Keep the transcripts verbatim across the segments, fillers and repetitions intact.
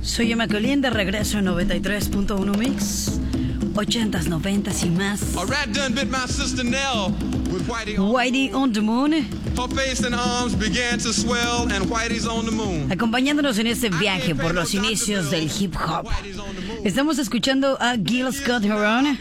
Soy Emma Colín, de regreso en noventa y tres punto uno Mix. ochentas, noventas y más. A rat done bit my sister Nell with Whitey on, Whitey on the Moon. her face and arms began to swell and Whitey's on the moon. Acompañándonos en este viaje por los inicios del hip hop. Estamos escuchando a Gil Scott-Heron.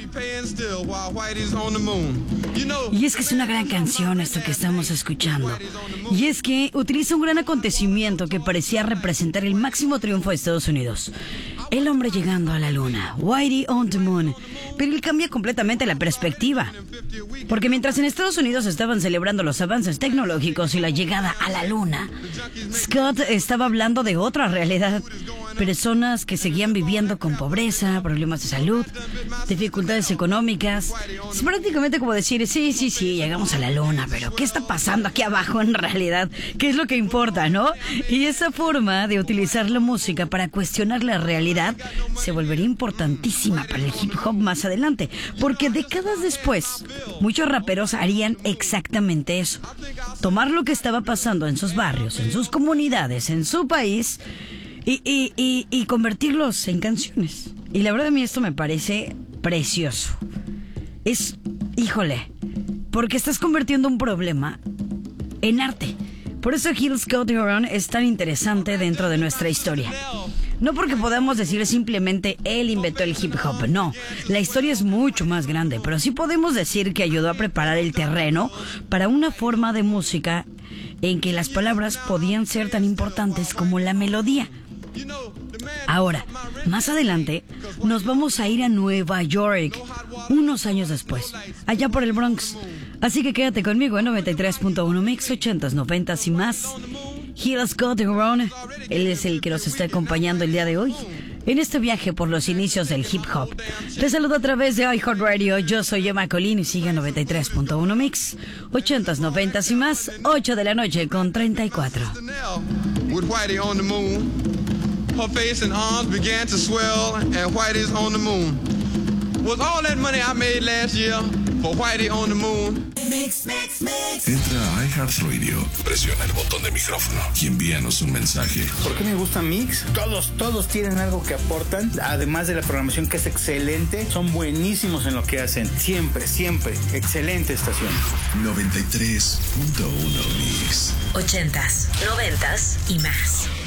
Y es que es una gran canción esto que estamos escuchando. Y es que utiliza un gran acontecimiento que parecía representar el máximo triunfo de Estados Unidos. El hombre llegando a la luna, Whitey on the Moon. Pero él cambia completamente la perspectiva. Porque mientras en Estados Unidos estaban celebrando los avances tecnológicos y la llegada a la luna, Scott estaba hablando de otra realidad. Personas que seguían viviendo con pobreza, problemas de salud, dificultades económicas. Es prácticamente como decir, sí, sí, sí, llegamos a la luna, pero ¿qué está pasando aquí abajo en realidad? ¿Qué es lo que importa, no? Y esa forma de utilizar la música para cuestionar la realidad se volvería importantísima para el hip hop más adelante, porque décadas después, muchos raperos harían exactamente eso. Tomar lo que estaba pasando en sus barrios, en sus comunidades, en su país, Y, y, y, y convertirlos en canciones. Y la verdad a mí esto me parece precioso. Es, híjole, porque estás convirtiendo un problema en arte. Por eso Gil Scott-Heron es tan interesante dentro de nuestra historia. No porque podamos decir simplemente él inventó el hip hop, no. La historia es mucho más grande, pero sí podemos decir que ayudó a preparar el terreno para una forma de música en que las palabras podían ser tan importantes como la melodía. Ahora, más adelante, nos vamos a ir a Nueva York, unos años después, allá por el Bronx. Así que quédate conmigo en noventa y tres punto uno Mix, ochentas, noventas y más. Gil Scott-Heron, él es el que nos está acompañando el día de hoy en este viaje por los inicios del hip hop. Te saludo a través de iHeartRadio. Yo soy Emma Colín y sigue noventa y tres punto uno Mix, ochentas, noventas y más, ocho de la noche con treinta y cuatro. With Whitey on the moon, her face and arms began to swell, and Whitey's on the moon. Was all that money I made last year for Whitey on the moon? Mix, mix, mix. Entra a iHeartRadio, presiona el botón de micrófono y envíanos un mensaje. ¿Por qué me gusta Mix? Todos, todos tienen algo que aportan, además de la programación que es excelente. Son buenísimos en lo que hacen, siempre, siempre. Excelente estación. noventa y tres punto uno Mix. Ochentas, noventas y más.